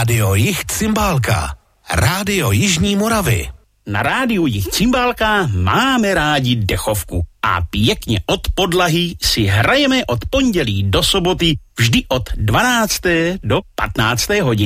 Rádio Jih Cymbálka. Rádio Jižní Moravy. Na rádiu Jih Cymbálka máme rádi dechovku a pěkně od podlahy si hrajeme od pondělí do soboty vždy od 12. do 15. hodiny.